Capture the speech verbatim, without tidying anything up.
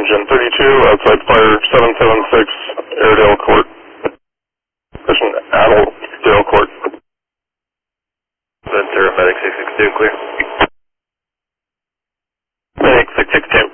engine thirty-two outside fire seven seven six Airedale Court. Station Airedale Court. Ventura, Medic six six two, clear. Medic six six two.